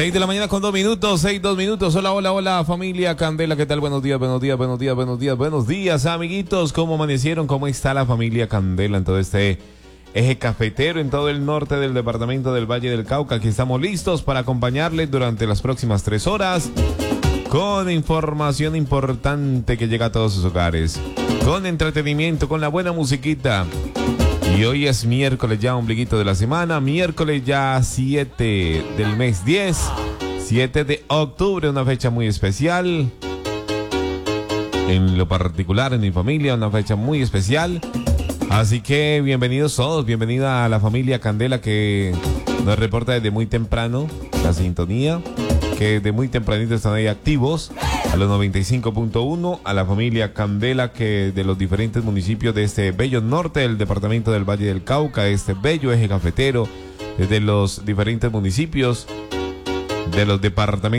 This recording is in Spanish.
6 de la mañana con 2 minutos, 2 minutos. Hola, hola, hola, familia Candela, ¿qué tal? Buenos días, buenos días, buenos días, buenos días, buenos días, amiguitos. ¿Cómo amanecieron? ¿Cómo está la familia Candela en todo este eje cafetero, en todo el norte del departamento del Valle del Cauca? Aquí estamos listos para acompañarles durante las próximas 3 horas con información importante que llega a todos sus hogares, con entretenimiento, con la buena musiquita. Y hoy es miércoles ya, ombliguito de la semana, miércoles ya 7 del mes 10, 7 de octubre, una fecha muy especial. En lo particular, en mi familia, una fecha muy especial. Así que bienvenidos todos, bienvenida a la familia Candela que nos reporta desde muy temprano la sintonía, que de muy tempranito están ahí activos. A los 95.1, a la familia Candela que de los diferentes municipios de este bello norte del departamento del Valle del Cauca, este bello eje cafetero, desde los diferentes municipios de los departamentos